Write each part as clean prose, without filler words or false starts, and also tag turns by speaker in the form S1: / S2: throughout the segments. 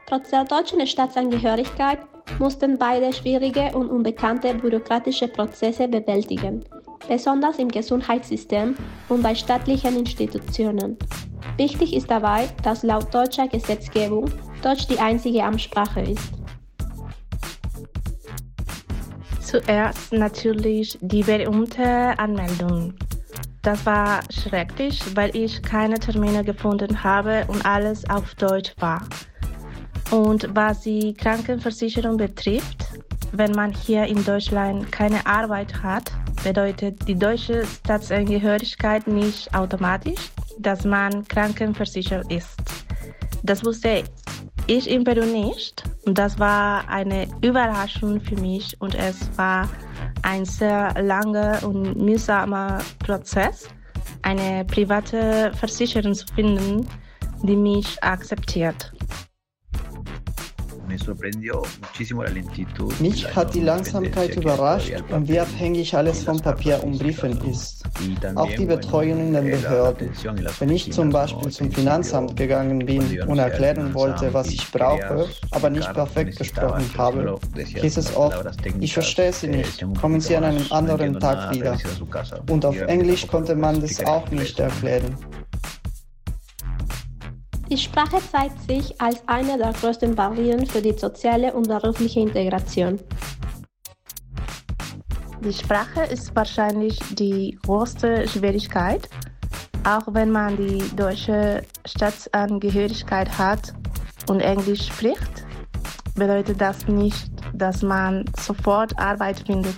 S1: Trotz der deutschen Staatsangehörigkeit mussten beide schwierige und unbekannte bürokratische Prozesse bewältigen, besonders im Gesundheitssystem und bei staatlichen Institutionen. Wichtig ist dabei, dass laut deutscher Gesetzgebung Deutsch die einzige Amtssprache ist.
S2: Zuerst natürlich die berühmte Anmeldung. Das war schrecklich, weil ich keine Termine gefunden habe und alles auf Deutsch war. Und was die Krankenversicherung betrifft, wenn man hier in Deutschland keine Arbeit hat, bedeutet die deutsche Staatsangehörigkeit nicht automatisch, dass man krankenversichert ist. Das wusste ich in Peru nicht und das war eine Überraschung für mich und es war ein sehr langer und mühsamer Prozess, eine private Versicherung zu finden, die mich akzeptiert.
S3: Mich hat die Langsamkeit überrascht und wie abhängig alles von Papier und Briefen ist. Auch die Betreuung in den Behörden. Wenn ich zum Beispiel zum Finanzamt gegangen bin und erklären wollte, was ich brauche, aber nicht perfekt gesprochen habe, hieß es oft, ich verstehe Sie nicht, kommen Sie an einem anderen Tag wieder. Und auf Englisch konnte man das auch nicht erklären.
S1: Die Sprache zeigt sich als eine der größten Barrieren für die soziale und berufliche Integration.
S2: Die Sprache ist wahrscheinlich die größte Schwierigkeit. Auch wenn man die deutsche Staatsangehörigkeit hat und Englisch spricht, bedeutet das nicht, dass man sofort Arbeit findet.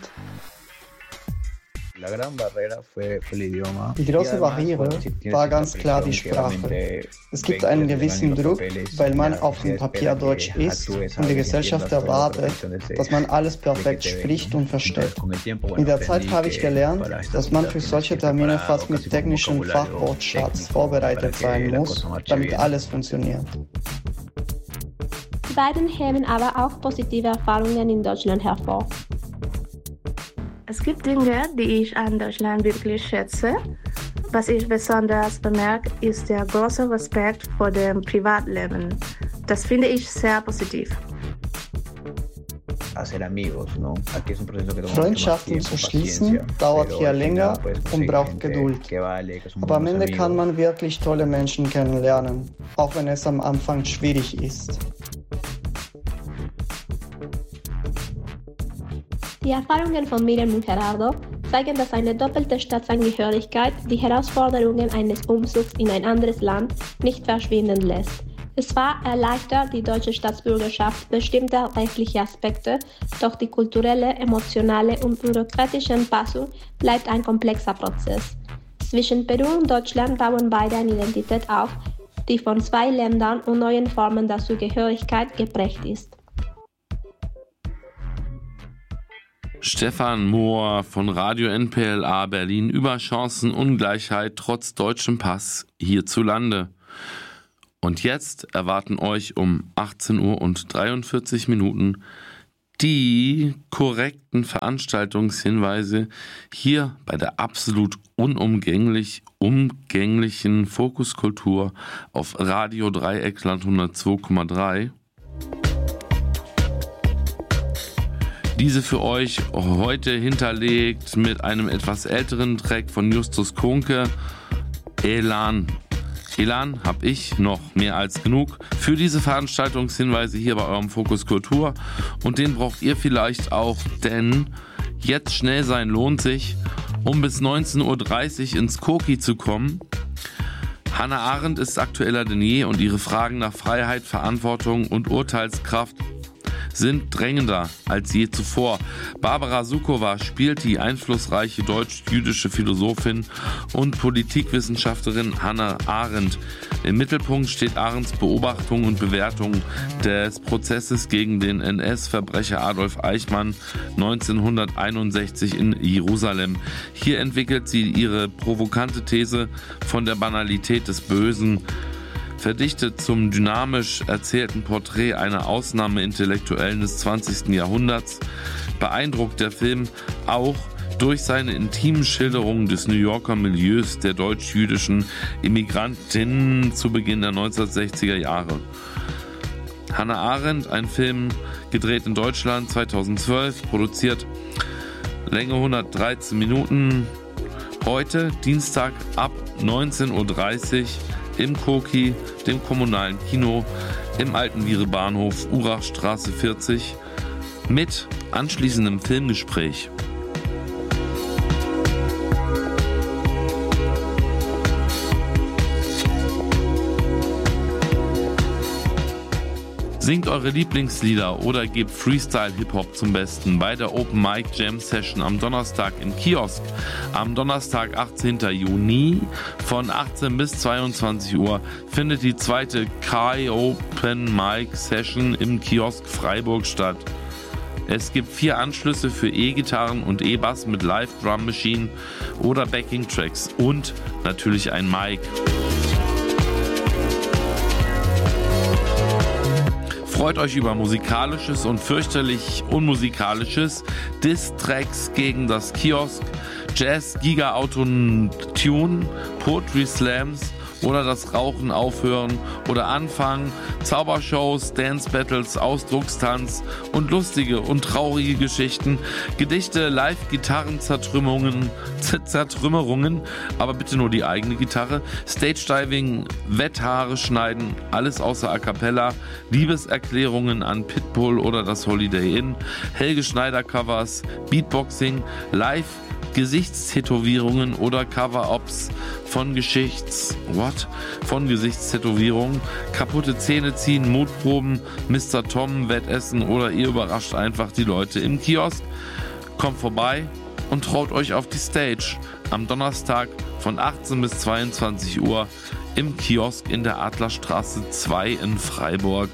S3: Die große Barriere war ganz klar die Sprache. Es gibt einen gewissen Druck, weil man auf dem Papier Deutsch ist und die Gesellschaft erwartet, dass man alles perfekt spricht und versteht. Mit der Zeit habe ich gelernt, dass man für solche Termine fast mit technischen Fachwortschatz vorbereitet sein muss, damit alles funktioniert.
S1: Die beiden heben aber auch positive Erfahrungen in Deutschland hervor.
S2: Es gibt Dinge, die ich an Deutschland wirklich schätze. Was ich besonders bemerke, ist der große Respekt vor dem Privatleben. Das finde ich sehr positiv.
S3: Freundschaften zu schließen dauert hier länger und braucht Geduld. Aber am Ende kann man wirklich tolle Menschen kennenlernen, auch wenn es am Anfang schwierig ist.
S1: Die Erfahrungen von Miriam und Gerardo zeigen, dass eine doppelte Staatsangehörigkeit die Herausforderungen eines Umzugs in ein anderes Land nicht verschwinden lässt. Es zwar erleichtert die deutsche Staatsbürgerschaft bestimmte rechtliche Aspekte, doch die kulturelle, emotionale und bürokratische Anpassung bleibt ein komplexer Prozess. Zwischen Peru und Deutschland bauen beide eine Identität auf, die von zwei Ländern und neuen Formen der Zugehörigkeit geprägt ist.
S4: Stefan Mohr von Radio NPLA Berlin über Chancenungleichheit trotz deutschem Pass hierzulande. Und jetzt erwarten euch um 18:43 Uhr die korrekten Veranstaltungshinweise hier bei der absolut umgänglichen Fokuskultur auf Radio Dreieckland 102,3. Diese für euch heute hinterlegt mit einem etwas älteren Track von Justus Kuhnke, Elan. Elan habe ich noch mehr als genug für diese Veranstaltungshinweise hier bei eurem Fokus Kultur und den braucht ihr vielleicht auch, denn jetzt schnell sein lohnt sich, um bis 19:30 Uhr ins Koki zu kommen. Hannah Arendt ist aktueller denn je und ihre Fragen nach Freiheit, Verantwortung und Urteilskraft sind drängender als je zuvor. Barbara Sukowa spielt die einflussreiche deutsch-jüdische Philosophin und Politikwissenschaftlerin Hannah Arendt. Im Mittelpunkt steht Arendts Beobachtung und Bewertung des Prozesses gegen den NS-Verbrecher Adolf Eichmann 1961 in Jerusalem. Hier entwickelt sie ihre provokante These von der Banalität des Bösen, verdichtet zum dynamisch erzählten Porträt einer Ausnahmeintellektuellen des 20. Jahrhunderts, beeindruckt der Film auch durch seine intimen Schilderungen des New Yorker Milieus der deutsch-jüdischen Immigrantinnen zu Beginn der 1960er Jahre. Hannah Arendt, ein Film gedreht in Deutschland 2012, produziert, Länge 113 Minuten. Heute, Dienstag ab 19:30 Uhr im Koki, dem kommunalen Kino, im Alten Viere Bahnhof, Urachstraße 40, mit anschließendem Filmgespräch. Singt eure Lieblingslieder oder gebt Freestyle-Hip-Hop zum Besten bei der Open Mic Jam Session am Donnerstag im Kiosk. Am Donnerstag, 18. Juni von 18 bis 22 Uhr findet die zweite Kai Open Mic Session im Kiosk Freiburg statt. Es gibt 4 Anschlüsse für E-Gitarren und E-Bass mit Live-Drum-Machine oder Backing-Tracks und natürlich ein Mic. Freut euch über Musikalisches und fürchterlich Unmusikalisches, Diss-Tracks gegen das Kiosk, Jazz, Giga-Auto-Tune, Poetry Slams oder das Rauchen aufhören oder anfangen, Zaubershows, Dance-Battles, Ausdruckstanz und lustige und traurige Geschichten, Gedichte, Live-Gitarren-Zertrümmerungen, aber bitte nur die eigene Gitarre, Stage-Diving, Wetthaare schneiden, alles außer A Cappella, Liebeserklärungen an Pitbull oder das Holiday Inn, Helge Schneider-Covers, Beatboxing, Live, Gesichtstätowierungen oder Cover-Ups von Gesichtstätowierungen, kaputte Zähne ziehen, Mutproben, Mr. Tom, Wettessen oder ihr überrascht einfach die Leute im Kiosk. Kommt vorbei und traut euch auf die Stage am Donnerstag von 18 bis 22 Uhr im Kiosk in der Adlerstraße 2 in Freiburg.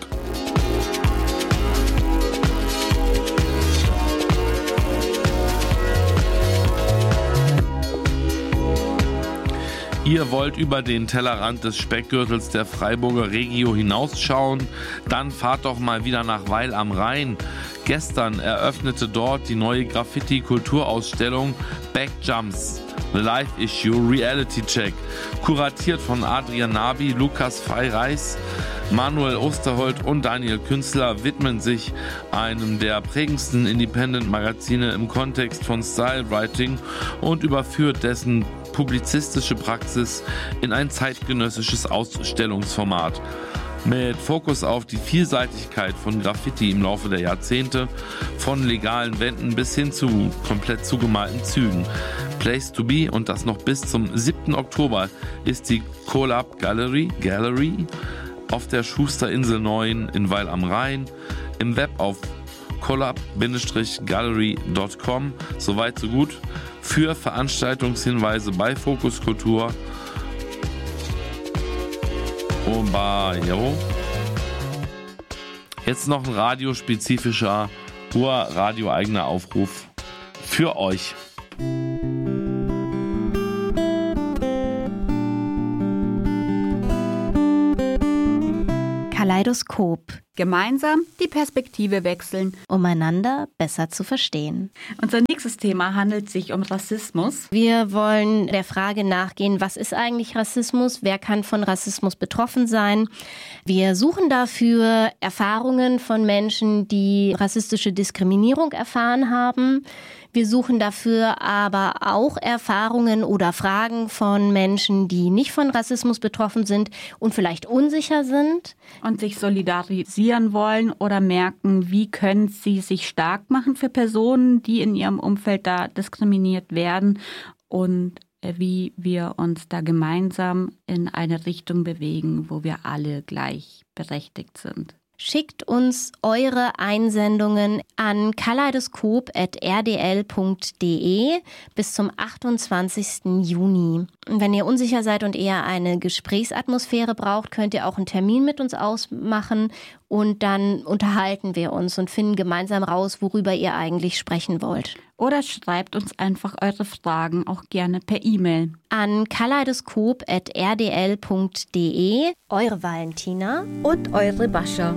S4: Ihr wollt über den Tellerrand des Speckgürtels der Freiburger Regio hinausschauen? Dann fahrt doch mal wieder nach Weil am Rhein. Gestern eröffnete dort die neue Graffiti-Kulturausstellung Backjumps, The Live Issue Reality Check. Kuratiert von Adrian Nabi, Lukas Feireis, Manuel Osterholt und Daniel Künstler widmen sich einem der prägendsten Independent-Magazine im Kontext von Style-Writing und überführt dessen publizistische Praxis in ein zeitgenössisches Ausstellungsformat. Mit Fokus auf die Vielseitigkeit von Graffiti im Laufe der Jahrzehnte, von legalen Wänden bis hin zu komplett zugemalten Zügen. Place to be, und das noch bis zum 7. Oktober, ist die Collab Gallery auf der Schusterinsel 9 in Weil am Rhein, im Web auf collab-gallery.com. Soweit so gut. Für Veranstaltungshinweise bei Fokus Kultur und jetzt noch ein radiospezifischer, radioeigener Aufruf für euch.
S5: Kaleidoskop.
S6: Gemeinsam die Perspektive wechseln,
S5: um einander besser zu verstehen.
S6: Unser nächstes Thema handelt sich um Rassismus.
S5: Wir wollen der Frage nachgehen, was ist eigentlich Rassismus? Wer kann von Rassismus betroffen sein? Wir suchen dafür Erfahrungen von Menschen, die rassistische Diskriminierung erfahren haben. Wir suchen dafür aber auch Erfahrungen oder Fragen von Menschen, die nicht von Rassismus betroffen sind und vielleicht unsicher sind.
S6: Und sich solidarisieren wollen oder merken, wie können sie sich stark machen für Personen, die in ihrem Umfeld da diskriminiert werden, und wie wir uns da gemeinsam in eine Richtung bewegen, wo wir alle gleichberechtigt sind.
S5: Schickt uns eure Einsendungen an kaleidoskop@rdl.de bis zum 28. Juni. Und wenn ihr unsicher seid und eher eine Gesprächsatmosphäre braucht, könnt ihr auch einen Termin mit uns ausmachen und dann unterhalten wir uns und finden gemeinsam raus, worüber ihr eigentlich sprechen wollt.
S6: Oder schreibt uns einfach eure Fragen auch gerne per E-Mail
S5: an kaleidoskop@rdl.de. Eure Valentina
S6: und eure Bascha.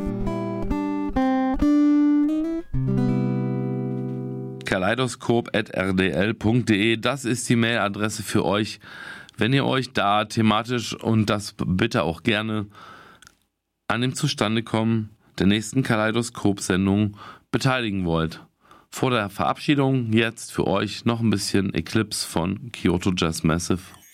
S4: kaleidoskop@rdl.de, das ist die Mailadresse für euch. Wenn ihr euch da thematisch, und das bitte auch gerne, an dem Zustandekommen der nächsten Kaleidoskop-Sendung beteiligen wollt. Vor der Verabschiedung jetzt für euch noch ein bisschen Eclipse von Kyoto Jazz Massive.